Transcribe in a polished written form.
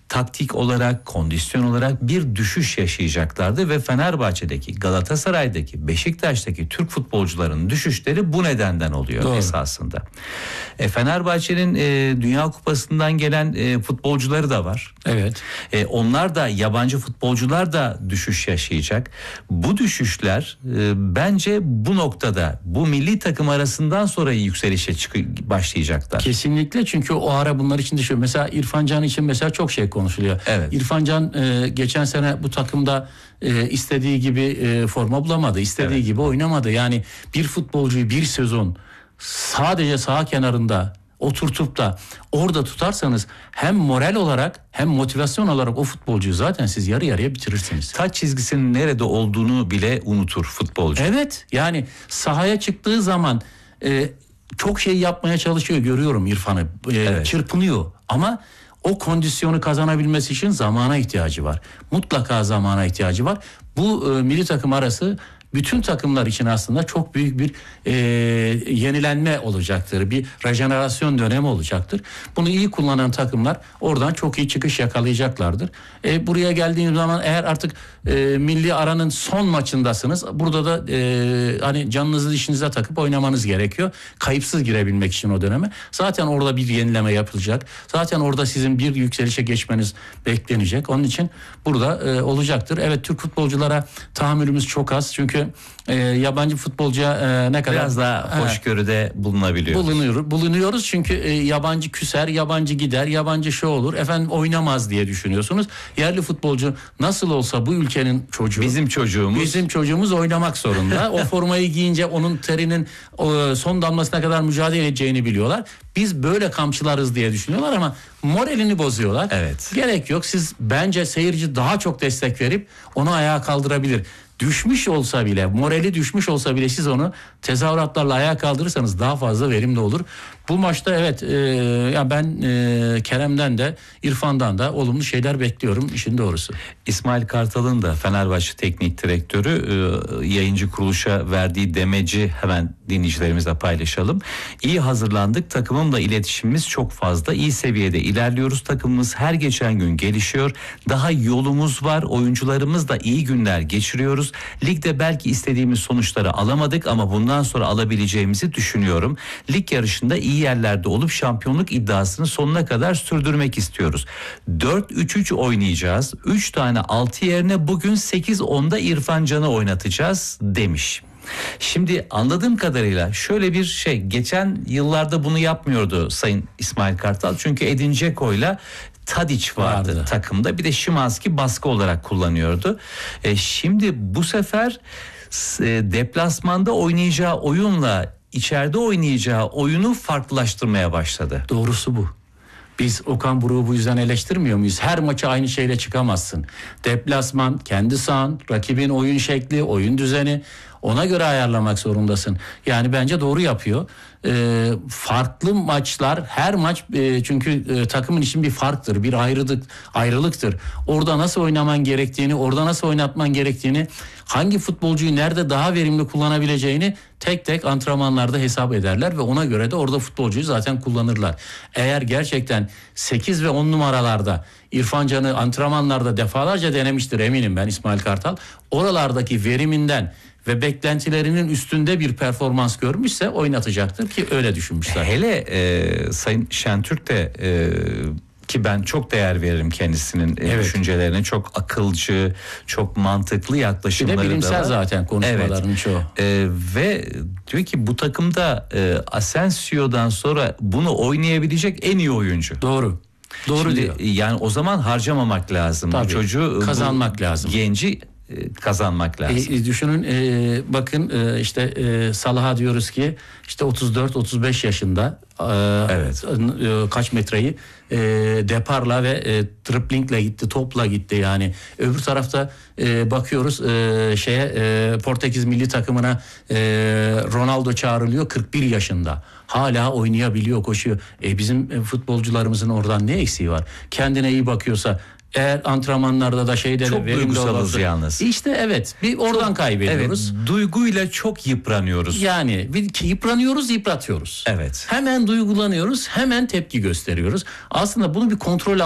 taktik olarak, kondisyon olarak bir düşüş yaşayacaklardı ve Fenerbahçe'deki, Galatasaray'daki, Beşiktaş'taki Türk futbolcuların düşüşleri bu nedenden oluyor. Doğru. Esasında. Fenerbahçe'nin Dünya Kupası'ndan gelen futbolcuları da var. Evet. Onlar da, yabancı futbolcular da düşüş yaşayacak. Bu düşüşler bence bu noktada, bu milli takım arasından sonra yükselişe başlayacaklar. Kesinlikle, çünkü o ara bunlar için düşüyor. Mesela İrfan Can için mesela çok şey konuşuluyor. Evet. İrfan Can geçen sene bu takımda istediği gibi forma bulamadı. İstediği gibi oynamadı. Yani bir futbolcuyu bir sezon sadece saha kenarında oturtup da orada tutarsanız hem moral olarak hem motivasyon olarak o futbolcuyu zaten siz yarı yarıya bitirirsiniz. Taç çizgisinin nerede olduğunu bile unutur futbolcu. Evet, yani sahaya çıktığı zaman çok şey yapmaya çalışıyor, görüyorum İrfan'ı. Evet. Çırpınıyor ama o kondisyonu kazanabilmesi için zamana ihtiyacı var. Mutlaka zamana ihtiyacı var. Bu milli takım arası bütün takımlar için aslında çok büyük bir yenilenme olacaktır. Bir rejenerasyon dönemi olacaktır. Bunu iyi kullanan takımlar oradan çok iyi çıkış yakalayacaklardır. Buraya geldiğiniz zaman eğer artık milli aranın son maçındasınız. Burada da hani canınızı dişinize takıp oynamanız gerekiyor. Kayıpsız girebilmek için o döneme. Zaten orada bir yenileme yapılacak. Zaten orada sizin bir yükselişe geçmeniz beklenecek. Onun için burada olacaktır. Evet, Türk futbolculara tahammülümüz çok az. Çünkü yabancı futbolcuya ne kadar biraz daha hoşgörüde bulunuyoruz çünkü yabancı küser, yabancı gider, yabancı şey olur, efendim oynamaz diye düşünüyorsunuz. Yerli futbolcu nasıl olsa bu ülkenin çocuğu, bizim çocuğumuz oynamak zorunda. O formayı giyince onun terinin son damlasına kadar mücadele edeceğini biliyorlar. Biz böyle kamçılarız diye düşünüyorlar ama moralini bozuyorlar. Evet. Gerek yok. Siz bence seyirci daha çok destek verip onu ayağa kaldırabilir. Düşmüş olsa bile, morali düşmüş olsa bile siz onu tezahüratlarla ayağa kaldırırsanız daha fazla verimli olur. Bu maçta evet ya ben Kerem'den de İrfan'dan da olumlu şeyler bekliyorum, işin doğrusu. İsmail Kartal'ın da Fenerbahçe Teknik Direktörü yayıncı kuruluşa verdiği demeci hemen dinleyicilerimizle paylaşalım. İyi hazırlandık, takımımla iletişimimiz çok fazla, iyi seviyede ilerliyoruz, takımımız her geçen gün gelişiyor, daha yolumuz var, oyuncularımızla iyi günler geçiriyoruz. Ligde belki istediğimiz sonuçları alamadık ama bundan sonra alabileceğimizi düşünüyorum. Lig yarışında iyi yerlerde olup şampiyonluk iddiasını sonuna kadar sürdürmek istiyoruz. 4-3-3 oynayacağız. 3 tane 6 yerine bugün 8-10'da İrfan Can'ı oynatacağız demiş. Şimdi anladığım kadarıyla şöyle bir şey, geçen yıllarda bunu yapmıyordu Sayın İsmail Kartal. Çünkü Edin Dzeko'yla Tadic vardı takımda. Bir de Szymański baskı olarak kullanıyordu. Şimdi bu sefer deplasmanda oynayacağı oyunla içeride oynayacağı oyunu farklılaştırmaya başladı. Doğrusu bu. Biz Okan Buruk'u bu yüzden eleştirmiyor muyuz? Her maça aynı şeyle çıkamazsın. Deplasman, kendi sahan, rakibin oyun şekli, oyun düzeni, ona göre ayarlamak zorundasın. Yani bence doğru yapıyor. Farklı maçlar, her maç çünkü takımın için bir farktır, bir ayrılıktır. Orada nasıl oynaman gerektiğini, orada nasıl oynatman gerektiğini, hangi futbolcuyu nerede daha verimli kullanabileceğini tek tek antrenmanlarda hesap ederler ve ona göre de orada futbolcuyu zaten kullanırlar. Eğer gerçekten 8 ve 10 numaralarda İrfan Can'ı antrenmanlarda defalarca denemiştir eminim ben İsmail Kartal. Oralardaki veriminden ve beklentilerinin üstünde bir performans görmüşse oynatacaktır ki öyle düşünmüşler. Hele Sayın Şentürk de ki ben çok değer veririm kendisinin düşüncelerine, çok akılcı, çok mantıklı yaklaşımları da var. Bir de bilimsel zaten konuşmalarının çoğu. Ve diyor ki bu takımda Asensio'dan sonra bunu oynayabilecek en iyi oyuncu. Doğru diyor. Yani o zaman harcamamak lazım. Tabii, bu çocuğu kazanmak lazım. Genci kazanmak lazım. Düşünün bakın işte Salah'a diyoruz ki işte 34-35 yaşında kaç metreyi deparla ve driblingle gitti, topla gitti yani. Öbür tarafta bakıyoruz Portekiz milli takımına Ronaldo çağrılıyor, 41 yaşında. Hala oynayabiliyor, koşuyor. Bizim futbolcularımızın oradan ne eksiği var? Kendine iyi bakıyorsa, eğer antrenmanlarda da çok duygusalız yalnız. İşte evet, bir oradan kaybediyoruz. Evet, duyguyla çok yıpranıyoruz. Yani yıpranıyoruz, yıpratıyoruz. Evet. Hemen duygulanıyoruz, hemen tepki gösteriyoruz. Aslında bunu bir kontrol